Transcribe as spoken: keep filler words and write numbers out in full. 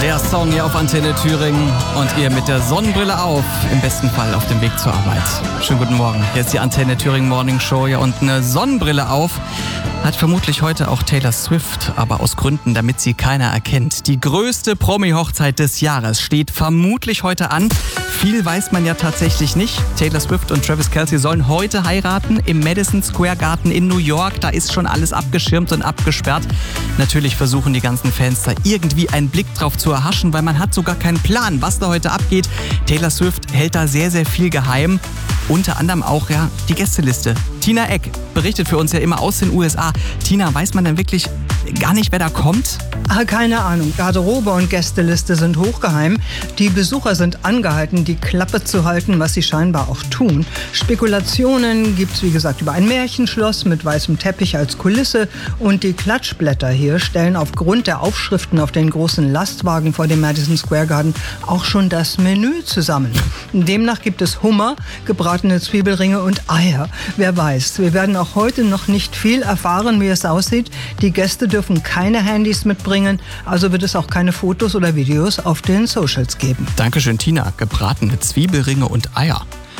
Der Song hier auf Antenne Thüringen und ihr mit der Sonnenbrille auf, im besten Fall auf dem Weg zur Arbeit. Schönen guten Morgen, hier ist die Antenne Thüringen Morning Show, ja, und eine Sonnenbrille auf hat vermutlich heute auch Taylor Swift, aber aus Gründen, damit sie keiner erkennt. Die größte Promi-Hochzeit des Jahres steht vermutlich heute an. Viel weiß man ja tatsächlich nicht. Taylor Swift und Travis Kelce sollen heute heiraten im Madison Square Garden in New York. Da ist schon alles abgeschirmt und abgesperrt. Natürlich versuchen die ganzen Fans da irgendwie einen Blick drauf zu erhaschen, weil man hat sogar keinen Plan, was da heute abgeht. Taylor Swift hält da sehr, sehr viel geheim. Unter anderem auch ja die Gästeliste. Tina Eck berichtet für uns ja immer aus den U S A. Tina, weiß man denn wirklich gar nicht, wer da kommt? Ah, keine Ahnung. Garderobe und Gästeliste sind hochgeheim. Die Besucher sind angehalten, die Klappe zu halten, was sie scheinbar auch tun. Spekulationen gibt's, wie gesagt, über ein Märchenschloss mit weißem Teppich als Kulisse. Und die Klatschblätter hier stellen aufgrund der Aufschriften auf den großen Lastwagen vor dem Madison Square Garden auch schon das Menü zusammen. Demnach gibt es Hummer, gebratene Zwiebelringe und Eier. Wer weiß, wir werden auch heute noch nicht viel erfahren, wie es aussieht. Die Gäste dürfen keine Handys mitbringen, also wird es auch keine Fotos oder Videos auf den Socials geben. Dankeschön, Tina. Gebratene Zwiebelringe und Eier.